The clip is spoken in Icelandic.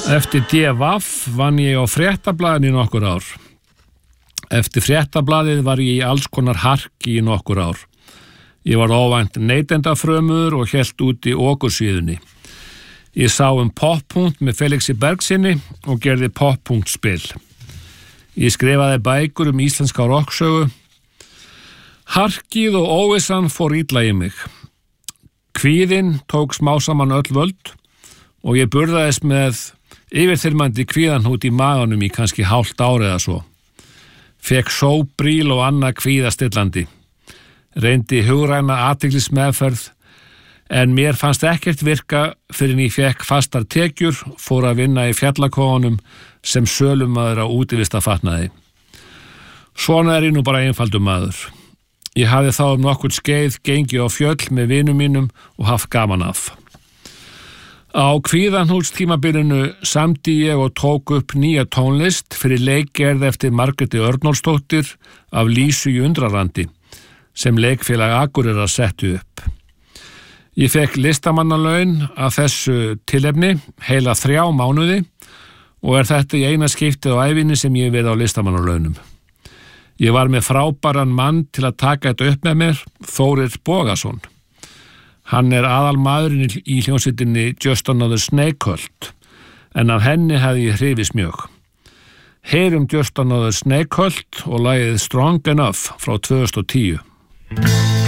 Eftir DVF vann ég á Fréttablaðinu í nokkur ár. Eftir Fréttablaðið var ég í alls konar harki í nokkur ár. Ég var óvænt neytendafrömuður og hélt út í okursíðunni. Ég sá poppunkt með Felixi Bergsinni og gerði poppunktspil. Ég skrifaði bækur íslenska rocksögu. Harkið og óvissan fór illa í mig. Kvíðinn tók smá saman öll völd og ég burðaðist með yfirþyrmandi kvíðanhút í maganum í kannski hálft ár eða svo. Fekk sóbríl og annað kvíðastillandi. Reyndi hugræna athyglismeðferð en mér fannst ekkert virka fyrr en ég fekk fastar tekjur, fór að vinna í fjallakóðunum sem sölumaður á útivistafatnaði. Svona ég nú bara einfaldur maður. Ég hafði þá nokkurn skeið gengið á fjöll með vinum mínum og haft gaman af. Á kvíðanhústímabilinu samdi ég og tók upp nýja tónlist fyrir leikgerð eftir Margréti Örnólfsdóttur af Lísu í Undralandi sem leikfélag Akureyrar setti upp. Ég fekk listamannalaun af þessu tilefni heila 3 mánuði og þetta í eina skiptið á ævinni sem ég verið á listamannalaunum. Ég var með frábæran mann til að taka þetta upp með mér, Þórir Bogason. Hann aðalmaðurinn í hljómsveitinni Just Another Snake Cult, en af henni hefði ég hrifist mjög. Heyrum Just Another Snake Cult og lagið Strong Enough frá 2010.